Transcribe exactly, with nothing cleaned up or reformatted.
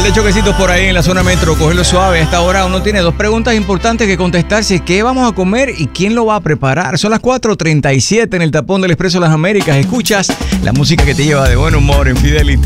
Par de choquecitos por ahí en la zona metro, cogerlo suave. A esta hora uno tiene dos preguntas importantes que contestarse. ¿Qué vamos a comer y quién lo va a preparar? Son las cuatro treinta y siete en el tapón del Expreso de las Américas. Escuchas la música que te lleva de buen humor en Fidelity.